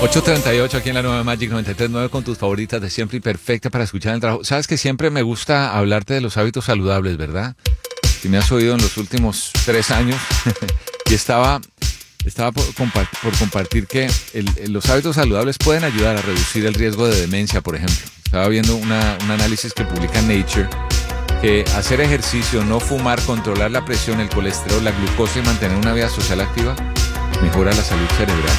8:38 aquí en la nueva Magic 93.9 con tus favoritas de siempre y perfecta para escuchar en el trabajo. Sabes que siempre me gusta hablarte de los hábitos saludables, ¿verdad? Si me has oído en los últimos 3 años y estaba por compartir que los hábitos saludables pueden ayudar a reducir el riesgo de demencia, por ejemplo. Estaba viendo un análisis que publica Nature que hacer ejercicio, no fumar, controlar la presión, el colesterol, la glucosa y mantener una vida social activa mejora la salud cerebral.